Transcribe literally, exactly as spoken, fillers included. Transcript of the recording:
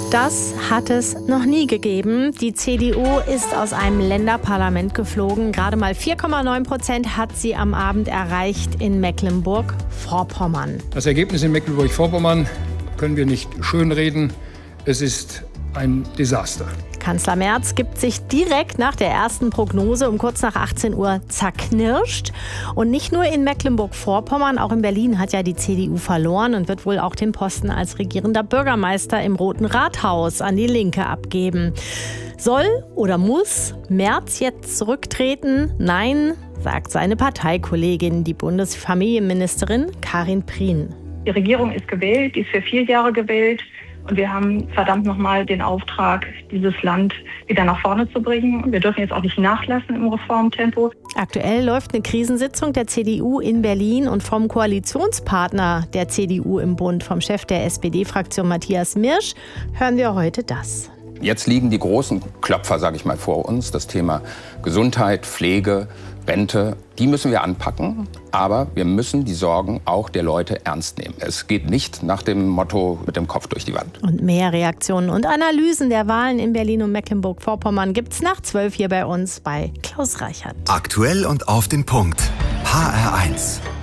Das hat es noch nie gegeben. Die C D U ist aus einem Länderparlament geflogen. Gerade mal vier Komma neun Prozent hat sie am Abend erreicht in Mecklenburg-Vorpommern. Das Ergebnis in Mecklenburg-Vorpommern können wir nicht schönreden. Es ist ein Desaster. Kanzler Merz gibt sich direkt nach der ersten Prognose um kurz nach achtzehn Uhr zerknirscht. Und nicht nur in Mecklenburg-Vorpommern, auch in Berlin hat ja die C D U verloren und wird wohl auch den Posten als regierender Bürgermeister im Roten Rathaus an die Linke abgeben. Soll oder muss Merz jetzt zurücktreten? Nein, sagt seine Parteikollegin, die Bundesfamilienministerin Karin Prien. Die Regierung ist gewählt, die ist für vier Jahre gewählt. Und wir haben verdammt nochmal den Auftrag, dieses Land wieder nach vorne zu bringen. Und wir dürfen jetzt auch nicht nachlassen im Reformtempo. Aktuell läuft eine Krisensitzung der C D U in Berlin und vom Koalitionspartner der C D U im Bund, vom Chef der S P D-Fraktion Matthias Mirsch, hören wir heute das. Jetzt liegen die großen Klopfer, sage ich mal, vor uns. Das Thema Gesundheit, Pflege, Rente, die müssen wir anpacken. Aber wir müssen die Sorgen auch der Leute ernst nehmen. Es geht nicht nach dem Motto mit dem Kopf durch die Wand. Und mehr Reaktionen und Analysen der Wahlen in Berlin und Mecklenburg-Vorpommern gibt's nach zwölf hier bei uns bei Klaus Reichert. Aktuell und auf den Punkt. H R eins.